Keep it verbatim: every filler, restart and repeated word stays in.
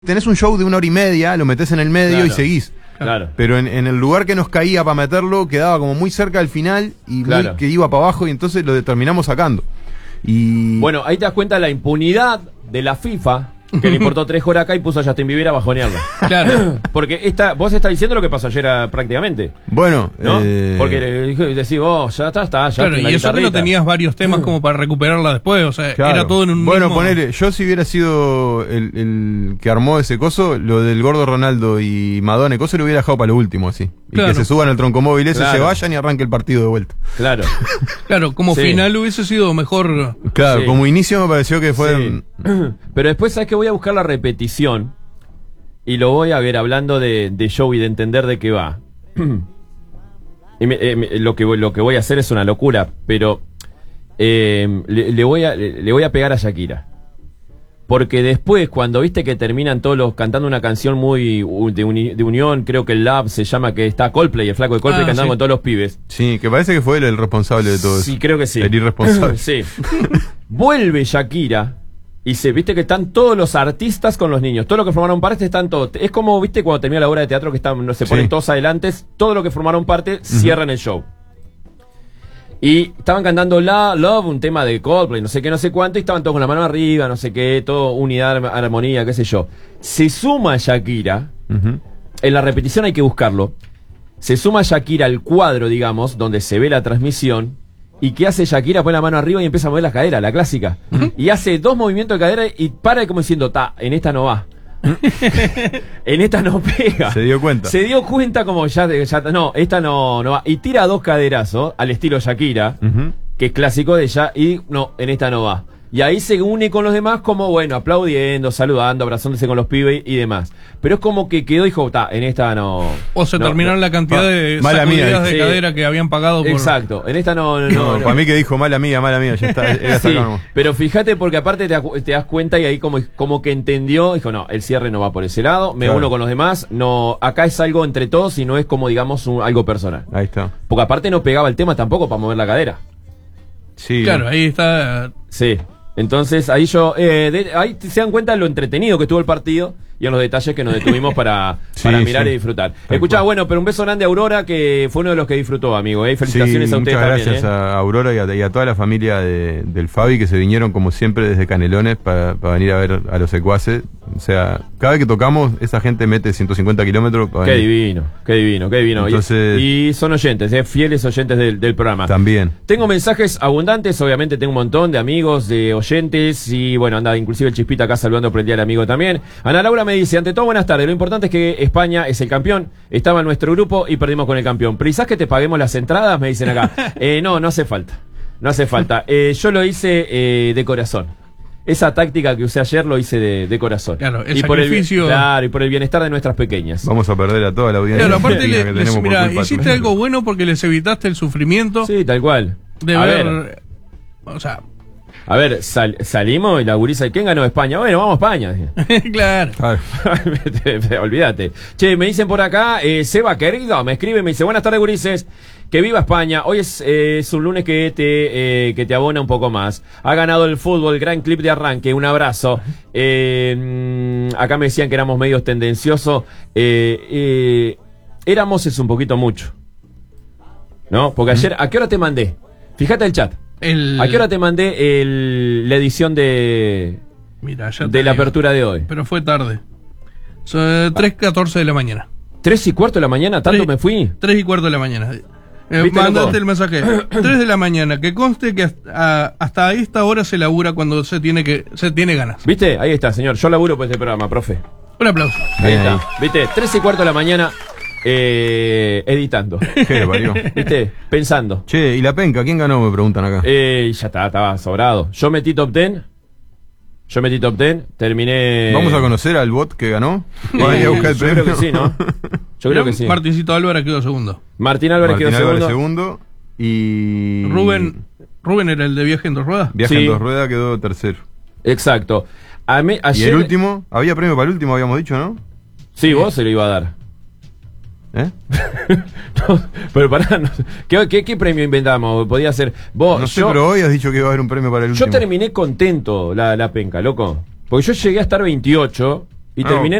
Tenés un show de una hora y media, lo metés en el medio claro, y seguís. Claro. Pero en, en el lugar que nos caía para meterlo, quedaba como muy cerca del final y claro. muy, que iba para abajo y entonces lo terminamos sacando. Y bueno, ahí te das cuenta de la impunidad de la FIFA, que le importó tres horas acá y puso a Justin Bieber a bajonearla. Claro. Porque esta, vos estás diciendo lo que pasó ayer a, prácticamente. Bueno, ¿no? Eh... Porque decís, oh, ya está, está, ya. Claro, y eso que no tenías varios temas como para recuperarla después, o sea, claro. era todo en un Bueno, mismo... ponele, yo si hubiera sido el, el que armó ese coso, lo del gordo Ronaldo y Madonna y coso lo hubiera dejado para lo último, así. Claro. Y que se suban al troncomóvil ese, claro. se vayan y arranque el partido de vuelta. Claro. Claro, como sí. final hubiese sido mejor. Claro, sí. como inicio me pareció que fue... Sí. Pero después, ¿sabes qué? Voy a buscar la repetición y lo voy a ver hablando de, de show y de entender de qué va. y me, eh, lo, que, lo que voy a hacer es una locura, pero eh, le, le, voy a, le, le voy a pegar a Shakira. Porque después, cuando viste que terminan todos los cantando una canción muy de, uni, de unión, creo que el Lab se llama, que está Coldplay, el flaco de Coldplay ah, cantando sí. con todos los pibes. Sí, que parece que fue él el responsable de todo eso. Sí, creo que sí. El irresponsable. Sí. Vuelve Shakira y se viste que están todos los artistas con los niños. Todo lo que formaron parte están todos. Es como, viste, cuando termina la obra de teatro que están, no se ponen sí. todos adelante, todo lo que formaron parte uh-huh. cierran el show. Y estaban cantando La Love, un tema de Coldplay, no sé qué, no sé cuánto, y estaban todos con la mano arriba, no sé qué, todo unidad, armonía, qué sé yo. Se suma Shakira, uh-huh. en la repetición hay que buscarlo, se suma Shakira al cuadro, digamos, donde se ve la transmisión, y ¿qué hace Shakira? Pone la mano arriba y empieza a mover la cadera, la clásica. Uh-huh. Y hace dos movimientos de cadera y para como diciendo, ta, en esta no va. En esta no pega. Se dio cuenta. Se dio cuenta como ya, ya no, esta no, no va. Y tira dos caderazos al estilo Shakira, uh-huh. que es clásico de ella, y no, en esta no va. Y ahí se une con los demás como, bueno, aplaudiendo, saludando, abrazándose con los pibes y demás. Pero es como que quedó y dijo, ta, en esta no. O se no, terminaron no, la cantidad no, de mala sacudidas mía, de sí. cadera que habían pagado por... Exacto, en esta no... no, no, no. Para mí que dijo, mala mía, mala mía, ya está. Era sí, acá, pero fíjate porque aparte te, te das cuenta y ahí como, como que entendió, dijo, no, el cierre no va por ese lado, me claro. uno con los demás, no, acá es algo entre todos y no es como, digamos, un, algo personal. Ahí está. Porque aparte no pegaba el tema tampoco para mover la cadera. Sí. Claro, ahí está... Sí. Entonces ahí yo eh, de, ahí se dan cuenta de lo entretenido que estuvo el partido y en los detalles que nos detuvimos para, sí, para mirar sí. y disfrutar. Escuchá, bueno, pero un beso grande a Aurora, que fue uno de los que disfrutó, amigo. ¿eh? Felicitaciones sí, a ustedes muchas también. Gracias ¿eh? a Aurora y a, y a toda la familia de, del Fabi que se vinieron como siempre desde Canelones para, para venir a ver a los secuaces. O sea, cada vez que tocamos, esa gente mete ciento cincuenta kilómetros. Qué divino, qué divino, qué divino. Entonces, y, y son oyentes, ¿eh? fieles oyentes del, del programa. También. Tengo mensajes abundantes, obviamente tengo un montón de amigos, de oyentes, y bueno, anda inclusive el Chispita acá saludando por el día del amigo también. Ana Laura me dice, ante todo, buenas tardes, lo importante es que España es el campeón, estaba en nuestro grupo y perdimos con el campeón. ¿Precisás que te paguemos las entradas? Me dicen acá. eh, no, no hace falta, no hace falta. Eh, yo lo hice eh, de corazón. Esa táctica que usé ayer lo hice de, de corazón. Claro, el y sacrificio. Por el, claro, y por el bienestar de nuestras pequeñas. Vamos a perder a toda la audiencia. Claro, aparte, le, que les, mira, hiciste tuya. algo bueno porque les evitaste el sufrimiento. Sí, tal cual. De a ver. ver. O sea. A ver, sal, salimos y la gurisa, ¿quién ganó España? Bueno, vamos a España. Claro. Olvídate. Che, me dicen por acá, eh, Seba querido, me escribe, me dice, buenas tardes, gurises. Que viva España. Hoy es, eh, es un lunes que te, eh, que te abona un poco más. Ha ganado el fútbol, gran clip de arranque. Un abrazo. Eh, acá me decían que éramos medios tendenciosos. Eh, eh, éramos es un poquito mucho. ¿No? Porque ayer, ¿a qué hora te mandé? Fíjate el chat. El... ¿A qué hora te mandé el, la edición de, Mira, ya de la digo. apertura de hoy? Pero fue tarde. Son tres catorce de la mañana. ¿Tres y cuarto de la mañana? ¿Tanto tres, me fui? Tres y cuarto de la mañana. Eh, mandate el mensaje. Tres de la mañana. Que conste que hasta, hasta esta hora se labura cuando se tiene que se tiene ganas. ¿Viste? Ahí está, señor. Yo laburo por este programa, profe. Un aplauso. Ahí está. ¿Viste? Tres y cuarto de la mañana eh, editando. ¿Qué valió? ¿Viste? Pensando. Che, ¿y la penca? ¿Quién ganó? Me preguntan acá. Eh, ya está, estaba sobrado. Yo metí top ten. Yo metí top ten. Terminé... ¿Vamos a conocer al bot que ganó? Eh, a buscar el yo creo que sí, ¿no? Yo creo que sí. Martincito Álvarez quedó segundo. Martín Álvarez Martín quedó Álvarez segundo. segundo. Y... Rubén... Rubén era el de Viaje en dos ruedas. Viaje sí. en dos ruedas quedó tercero. Exacto. A mí, ayer... ¿Y el último? Había premio para el último, habíamos dicho, ¿no? Sí, vos se lo iba a dar. ¿Eh? No, pero pará, no, ¿qué, qué, ¿qué premio inventamos? Podía ser vos. No sé, yo, pero hoy has dicho que iba a haber un premio para el yo último. terminé contento la, la penca, loco. Porque yo llegué a estar veintiocho Y terminé